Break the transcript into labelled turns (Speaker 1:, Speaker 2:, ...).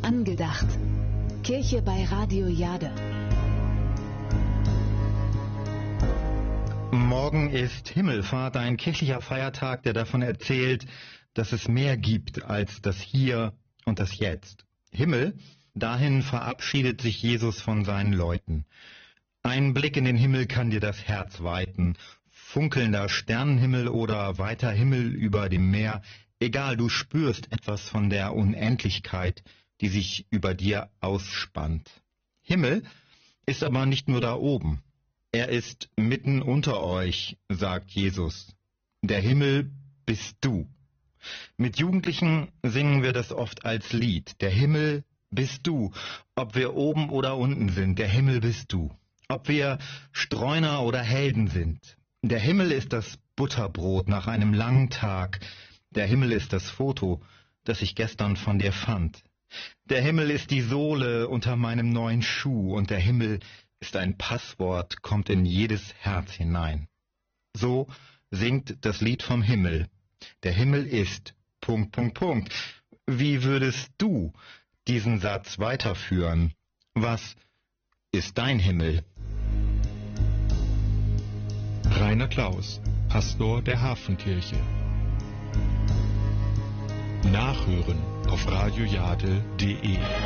Speaker 1: Angedacht. Kirche bei Radio Jade.
Speaker 2: Morgen ist Himmelfahrt, ein kirchlicher Feiertag, der davon erzählt, dass es mehr gibt als das Hier und das Jetzt. Himmel, dahin verabschiedet sich Jesus von seinen Leuten. Ein Blick in den Himmel kann dir das Herz weiten. Funkelnder Sternenhimmel oder weiter Himmel über dem Meer, egal, du spürst etwas von der Unendlichkeit, die sich über dir ausspannt. Himmel ist aber nicht nur da oben. Er ist mitten unter euch, sagt Jesus. Der Himmel bist du. Mit Jugendlichen singen wir das oft als Lied. Der Himmel bist du. Ob wir oben oder unten sind, der Himmel bist du. Ob wir Streuner oder Helden sind. Der Himmel ist das Butterbrot nach einem langen Tag. Der Himmel ist das Foto, das ich gestern von dir fand. Der Himmel ist die Sohle unter meinem neuen Schuh und der Himmel ist ein Passwort, kommt in jedes Herz hinein. So singt das Lied vom Himmel. Der Himmel ist... ... Wie würdest du diesen Satz weiterführen? Was ist dein Himmel?
Speaker 3: Rainer Klaus, Pastor der Hafenkirche. Nachhören auf radiojade.de